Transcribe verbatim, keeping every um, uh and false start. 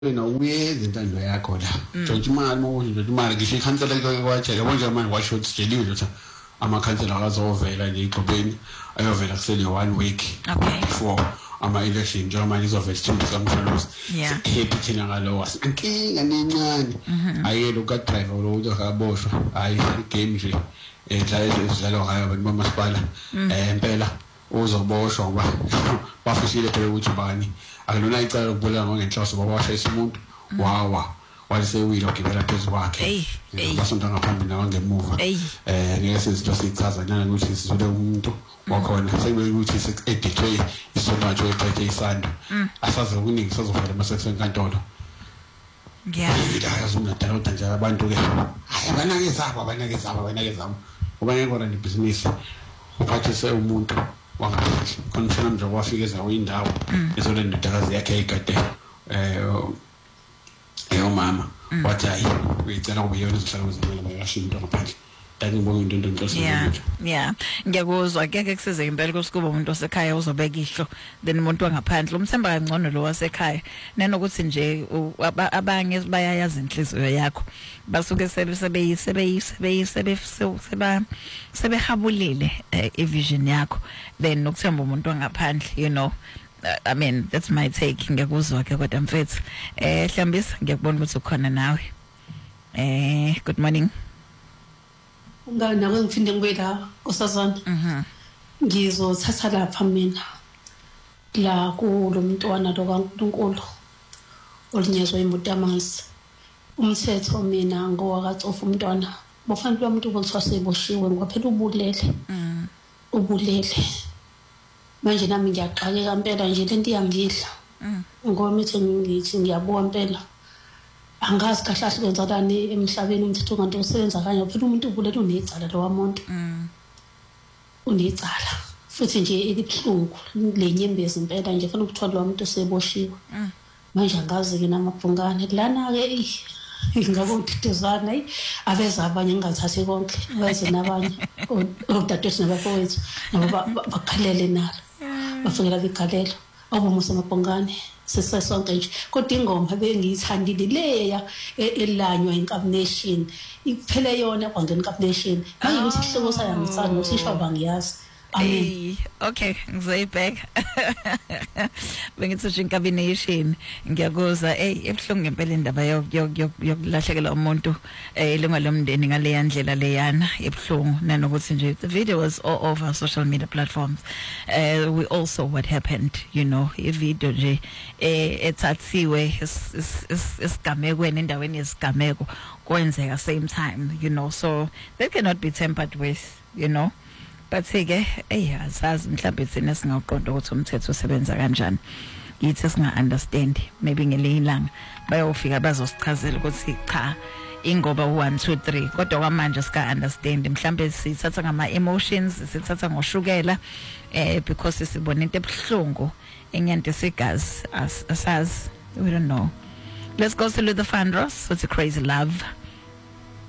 wena uyenza intando yakho la nje imali mawuthi imali ngisho ikhansela kwathi yabo nje manje washo sijeliwe ukuthi amakhansela akazovela nje igqobeni ayovela kusele one week before ama election nje manje izovela two sometimes happy thina ngalo inkinga nencane ayelo ka driver lo uzokaboshwa hayi game nje edlala izidlalo ngayo abantu bamasipala eh impela uzoboshwa ngoba bafishile phela ukuthi bani akulona icala ukubulala ngenhloso baba washayisa umuntu wawa walisewile ogibela phezulu kwakhe basonto ngaphambili nawo ngemuva eh ngeke sizinto sichaza nana ukuthi sizule umuntu wakhona sekube ukuthi edithwe isonto ephethe isando asaze ukuningi sozovela masekuse enkantolo ngiyaya azuma dalota nje abantu ke abanake zabo abanake zabo abanake zabo ubanye kona ne business uphathise umuntu wangathi konfirm nje wafika ezawo indawo ezole ndakazi yakhe ayikade eh eyo mama wathi hayi uyicela kube yona isihlalo ezimele bayashinto ngaphandle ngibonga into into inhloso yeah yeah ngiyakuzwa keke kusize impela kusukuba umuntu osekhaya uzobeka ihlo then umuntu wangaphandle umthemba kangcono lo wasekhaya nenokuthi nje abanye bayayazi inhliziyo yakho basuke sebe sebe sebe sebe sebe seba sebehabulile evision yakho then nokuthemba umuntu wangaphandle you know I mean that's my take ngiyakuzwa ke kodwa mfethu eh Hlambisa ngiyakubona ukuthi ukhona nawe eh good morning Ngani nawe ngifinde ngibe la osazana mhm ngizothatha lapha mina la kulo mntwana lo kaNkulunkulu olinyezwa imoto yamanzi umthetho mina ngowakatsofa umntwana bofanele umuntu ukuthi seboshiwe ngoba phela ubulele mhm ubulele manje nami ngiyaqaleka impela nje lento iyangidla mhm ngoba mithi ngithi ngiyabuka impela angazi kahle kahle kwenzakani emhlabeni umthetho kanti usebenza kanye phela umuntu ubulele unecala lo wamuntu mhm unecala futhi nje elibhlungu lenyembezi impela nje fanele ukuthola lo muntu seboshiwe mhm manje angazi ke namabhungane lana ke ngingakudidizana abeza abanye ngingathathi konke beze nabanye odadewethu nabafowethu nabo bakhalele nalo bafikela begalelo obumusa amabhungane sisesonke nje kodwa ingoma bengiyithandile leya elanywa incarnation iphele yona kwangena incarnation manje ukuthi ihloko sayo ngitsana usisho bangiyazi Hey, okay, ngizayibheka. Bengithi incombination ngiyakuzwa hey ebhlungu ngempela indaba yokulahlekelwa umuntu eh ilunga lomndeni ngale yandlela leyana ebhlungu nanokuthi nje the video was all over social media platforms. Uh, we also what happened, you know, i video nje eh ethathiwe isigamekweni endaweni yesigameko kwenzeka same time, you know, so that cannot be tempered with, you know. But sike hey asazi mhlawumbe thina singaqonda ukuthi umthetho usebenza kanjani yithi singa understand maybe ngelilanga bayofika bazosichazela ukuthi cha ingoba one two three kodwa kwamanje sika understand mhlawumbe sithatha ngama emotions sithatha ngoshukela eh because sibona into ebhlungu enyante segazi asazi we don't know. Let's go to the Fandros with a crazy love.